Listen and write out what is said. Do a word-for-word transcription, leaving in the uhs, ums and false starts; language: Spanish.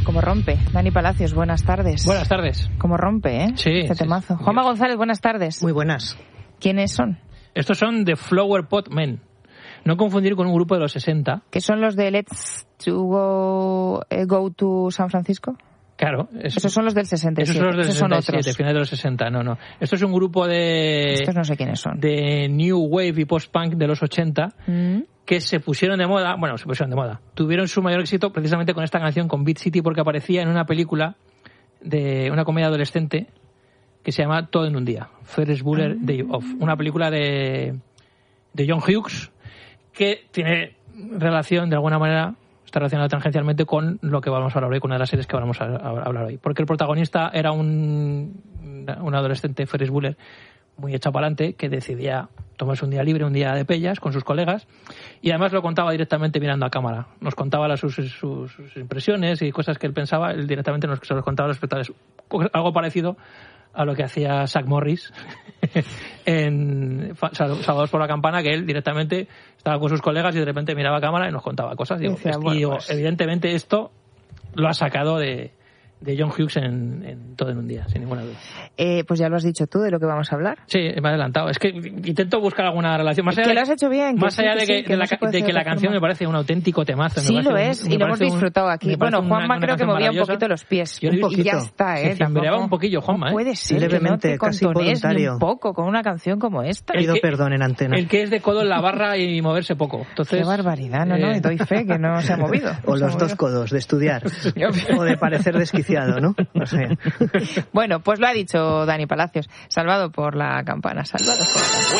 Como rompe. Dani Palacios, buenas tardes. Buenas tardes. Como rompe, ¿eh? Sí. Este sí, temazo. sí. Juanma González, buenas tardes. Muy buenas. ¿Quiénes son? Estos son The Flower Pot Men. No confundir con un grupo de los sesenta. ¿Que son los de Let's to Go, eh, go to San Francisco? Claro. Es, Esos son los del sesenta y siete. Esos son los del Esos son sesenta y siete, otros. finales de los sesenta. No, no. Esto es un grupo de... Estos no sé quiénes son. De New Wave y Post-Punk de los ochenta. Mm. Que se pusieron de moda, bueno, se pusieron de moda, tuvieron su mayor éxito precisamente con esta canción, con Beat City, porque aparecía en una película de una comedia adolescente que se llama Todo en un día, Ferris Bueller Day Off, una película de, de John Hughes que tiene relación, de alguna manera, está relacionada tangencialmente con lo que vamos a hablar hoy, con una de las series que vamos a, a hablar hoy, porque el protagonista era un, un adolescente, Ferris Bueller, muy echado para adelante, que decidía tomarse un día libre, un día de pellas con sus colegas, y además lo contaba directamente mirando a cámara. Nos contaba las, sus, sus, sus impresiones y cosas que él pensaba, él directamente nos se los contaba a los espectadores. Algo parecido a lo que hacía Zach Morris en Salvados por la Campana, que él directamente estaba con sus colegas y de repente miraba a cámara y nos contaba cosas. Digo, Decía, y bueno, digo pues... evidentemente esto lo ha sacado de... de John Hughes en, en Todo en un día, sin ninguna duda. Eh, pues ya lo has dicho tú de lo que vamos a hablar. Sí, me he adelantado. Es que intento buscar alguna relación. Más allá que de, lo has hecho bien. Más que allá sí, de que, que, sí, que de no la, se puede de que la hacer canción forma. me parece un auténtico temazo. Sí, me lo parece es, un, y lo hemos un, disfrutado aquí. Bueno, Juanma una, creo una que movía un maravillosa. poquito los pies. Yo Un lo- y ya está, ¿eh? Se cimbreaba un poquillo, Juanma, ¿eh? Puede ser Levemente, que no te casi contonees ni voluntario. un poco con una canción como esta. Pido que- perdón en antena. El que es de codo en la barra y moverse poco. Entonces, Qué barbaridad, no, no, eh, doy fe que no se ha movido. O No se ha los dos movido. codos, de estudiar. O de parecer desquiciado, ¿no? No sé. Bueno, pues lo ha dicho Dani Palacios. Salvado por la campana, salvado por la campana.